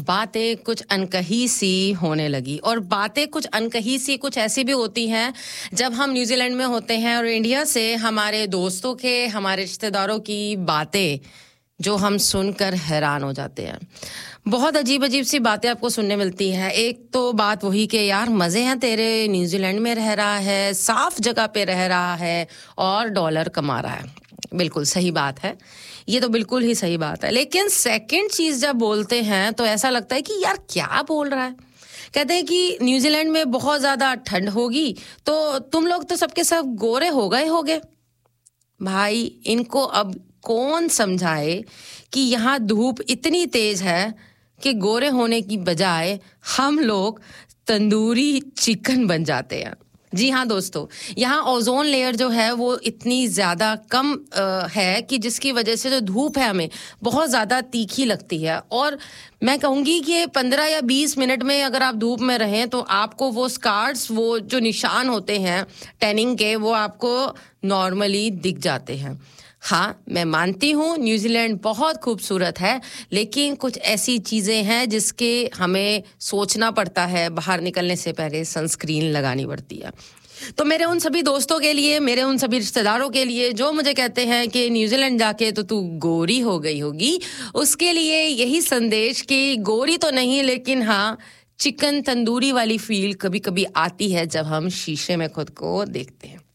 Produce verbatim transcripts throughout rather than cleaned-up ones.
बातें कुछ अनकही सी होने लगी और बातें कुछ अनकही सी कुछ ऐसी भी होती हैं जब हम न्यूजीलैंड में होते हैं और इंडिया से हमारे दोस्तों के हमारे रिश्तेदारों की बातें जो हम सुनकर हैरान हो जाते हैं। बहुत अजीब अजीब सी बातें आपको सुनने मिलती हैं। एक तो बात वही कि यार मज़े हैं तेरे, न्यूजीलैंड में रह रहा है, साफ जगह पे रह रहा है और डॉलर कमा रहा है। बिल्कुल सही बात है, ये तो बिल्कुल ही सही बात है। लेकिन सेकंड चीज़ जब बोलते हैं तो ऐसा लगता है कि यार क्या बोल रहा है। कहते हैं कि न्यूजीलैंड में बहुत ज़्यादा ठंड होगी तो तुम लोग तो सबके सब गोरे हो गए होगे। भाई इनको अब कौन समझाए कि यहाँ धूप इतनी तेज है कि गोरे होने की बजाय हम लोग तंदूरी चिकन बन जाते हैं। जी हाँ दोस्तों, यहाँ ओजोन लेयर जो है वो इतनी ज़्यादा कम आ, है कि जिसकी वजह से जो धूप है हमें बहुत ज़्यादा तीखी लगती है। और मैं कहूँगी कि पंद्रह या बीस मिनट में अगर आप धूप में रहें तो आपको वो स्कार्स, वो जो निशान होते हैं टैनिंग के, वो आपको नॉर्मली दिख जाते हैं। हाँ, मैं मानती हूँ न्यूजीलैंड बहुत खूबसूरत है, लेकिन कुछ ऐसी चीज़ें हैं जिसके हमें सोचना पड़ता है, बाहर निकलने से पहले सनस्क्रीन लगानी पड़ती है। तो मेरे उन सभी दोस्तों के लिए, मेरे उन सभी रिश्तेदारों के लिए जो मुझे कहते हैं कि न्यूजीलैंड जाके तो तू गोरी हो गई होगी, उसके लिए यही संदेश कि गोरी तो नहीं, लेकिन हाँ चिकन तंदूरी वाली फील कभी कभी आती है जब हम शीशे में खुद को देखते हैं।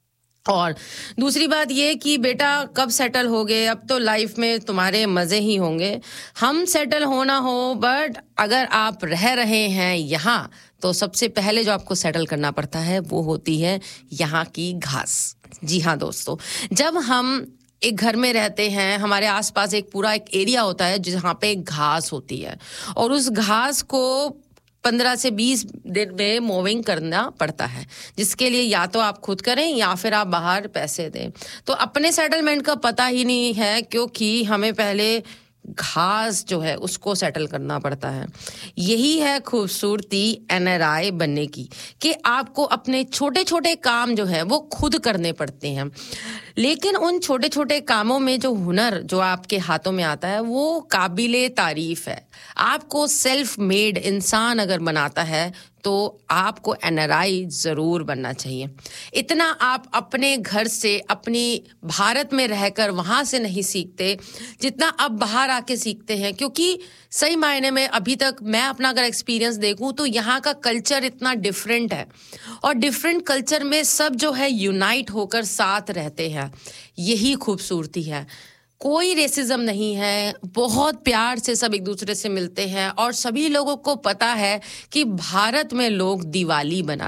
और दूसरी बात ये कि बेटा कब सेटल हो गए, अब तो लाइफ में तुम्हारे मज़े ही होंगे। हम सेटल होना हो, बट अगर आप रह रहे हैं यहाँ तो सबसे पहले जो आपको सेटल करना पड़ता है वो होती है यहाँ की घास। जी हाँ दोस्तों, जब हम एक घर में रहते हैं हमारे आसपास एक पूरा एक एरिया होता है जहाँ पे घास होती है और उस घास को पंद्रह से बीस दिन में मूविंग करना पड़ता है, जिसके लिए या तो आप खुद करें या फिर आप बाहर पैसे दें। तो अपने सेटलमेंट का पता ही नहीं है क्योंकि हमें पहले घास जो है उसको सेटल करना पड़ता है। यही है खूबसूरती एन आर आई बनने की कि आपको अपने छोटे छोटे काम जो है वो खुद करने पड़ते हैं, लेकिन उन छोटे छोटे कामों में जो हुनर जो आपके हाथों में आता है वो काबिले तारीफ है। आपको सेल्फ मेड इंसान अगर बनाता है तो आपको एन आर आई ज़रूर बनना चाहिए। इतना आप अपने घर से, अपनी भारत में रहकर वहाँ से नहीं सीखते जितना अब बाहर आके सीखते हैं, क्योंकि सही मायने में अभी तक मैं अपना अगर एक्सपीरियंस देखूं तो यहाँ का कल्चर इतना डिफरेंट है और डिफरेंट कल्चर में सब जो है यूनाइट होकर साथ रहते हैं। यही खूबसूरती है। कोई रेसिज्म नहीं है, बहुत प्यार से सब एक दूसरे से मिलते हैं और सभी लोगों को पता है कि भारत में लोग दिवाली बना